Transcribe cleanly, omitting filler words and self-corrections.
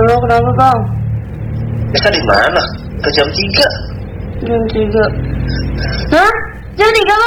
Halo, kenapa bang? Kita di mana? Ke jam 3. Jam 3. Hah? Jam 3